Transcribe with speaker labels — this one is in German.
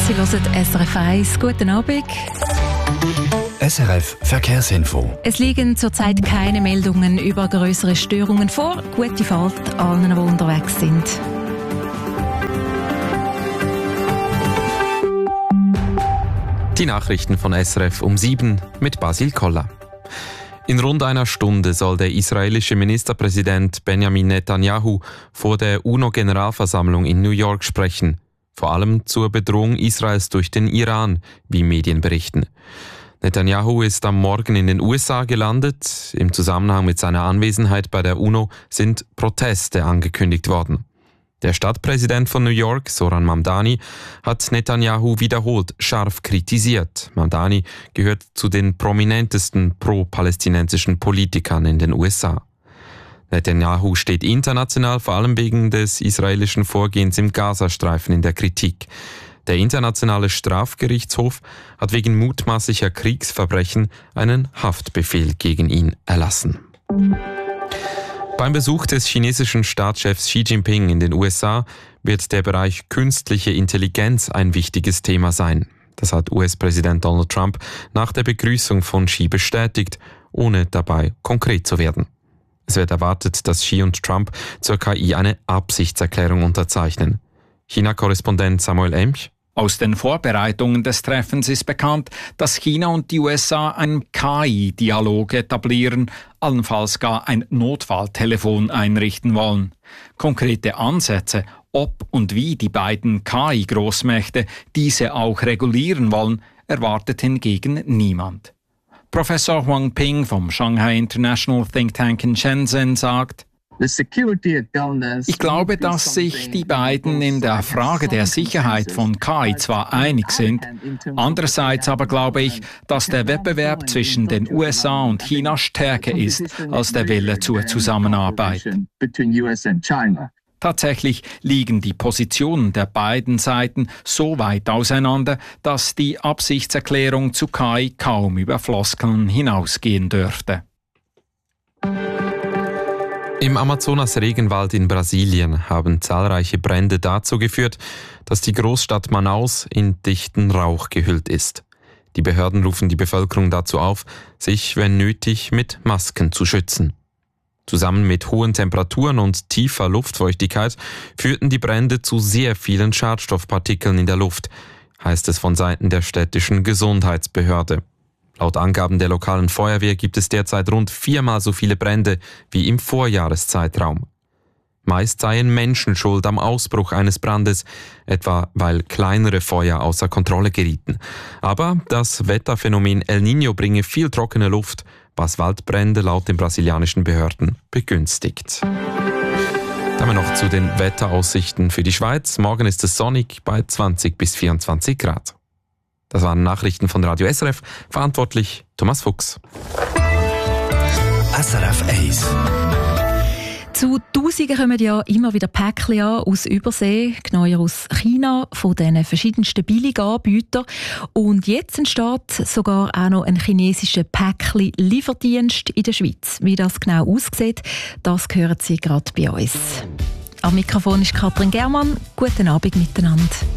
Speaker 1: Sie hören SRF 1. Guten Abend.
Speaker 2: SRF Verkehrsinfo.
Speaker 1: Es liegen zurzeit keine Meldungen über größere Störungen vor. Gute Fahrt allen, die unterwegs sind.
Speaker 3: Die Nachrichten von SRF um 7 mit Basil Koller. In rund einer Stunde soll der israelische Ministerpräsident Benjamin Netanyahu vor der UNO-Generalversammlung in New York sprechen. Vor allem zur Bedrohung Israels durch den Iran, wie Medien berichten. Netanyahu ist am Morgen in den USA gelandet. Im Zusammenhang mit seiner Anwesenheit bei der UNO sind Proteste angekündigt worden. Der Stadtpräsident von New York, Zoran Mamdani, hat Netanyahu wiederholt scharf kritisiert. Mamdani gehört zu den prominentesten pro-palästinensischen Politikern in den USA. Netanyahu steht international vor allem wegen des israelischen Vorgehens im Gazastreifen in der Kritik. Der Internationale Strafgerichtshof hat wegen mutmaßlicher Kriegsverbrechen einen Haftbefehl gegen ihn erlassen. Beim Besuch des chinesischen Staatschefs Xi Jinping in den USA wird der Bereich künstliche Intelligenz ein wichtiges Thema sein. Das hat US-Präsident Donald Trump nach der Begrüßung von Xi bestätigt, ohne dabei konkret zu werden. Es wird erwartet, dass Xi und Trump zur KI eine Absichtserklärung unterzeichnen. China-Korrespondent Samuel Emch.
Speaker 4: Aus den Vorbereitungen des Treffens ist bekannt, dass China und die USA einen KI-Dialog etablieren, allenfalls gar ein Notfalltelefon einrichten wollen. Konkrete Ansätze, ob und wie die beiden KI-Großmächte diese auch regulieren wollen, erwartet hingegen niemand. Professor Huang Ping vom Shanghai International Think Tank in Shenzhen sagt: Ich glaube, dass sich die beiden in der Frage der Sicherheit von KI zwar einig sind, andererseits aber glaube ich, dass der Wettbewerb zwischen den USA und China stärker ist als der Wille zur Zusammenarbeit. Tatsächlich liegen die Positionen der beiden Seiten so weit auseinander, dass die Absichtserklärung zu KI kaum über Floskeln hinausgehen dürfte.
Speaker 3: Im Amazonas-Regenwald in Brasilien haben zahlreiche Brände dazu geführt, dass die Großstadt Manaus in dichten Rauch gehüllt ist. Die Behörden rufen die Bevölkerung dazu auf, sich, wenn nötig, mit Masken zu schützen. Zusammen mit hohen Temperaturen und tiefer Luftfeuchtigkeit führten die Brände zu sehr vielen Schadstoffpartikeln in der Luft, heißt es von Seiten der städtischen Gesundheitsbehörde. Laut Angaben der lokalen Feuerwehr gibt es derzeit rund 4-mal so viele Brände wie im Vorjahreszeitraum. Meist seien Menschen schuld am Ausbruch eines Brandes, etwa weil kleinere Feuer außer Kontrolle gerieten. Aber das Wetterphänomen El Niño bringe viel trockene Luft, was Waldbrände laut den brasilianischen Behörden begünstigt. Dann noch zu den Wetteraussichten für die Schweiz. Morgen ist es sonnig bei 20 bis 24 Grad. Das waren Nachrichten von Radio SRF. Verantwortlich Thomas Fuchs.
Speaker 2: SRF 1.
Speaker 1: Zu Tausenden kommen ja immer wieder Päckchen an aus Übersee, genauer aus China, von den verschiedensten Billiganbietern. Und jetzt entsteht sogar auch noch ein chinesischer Päckchen-Lieferdienst in der Schweiz. Wie das genau aussieht, das hören Sie gerade bei uns. Am Mikrofon ist Katrin Germann. Guten Abend miteinander.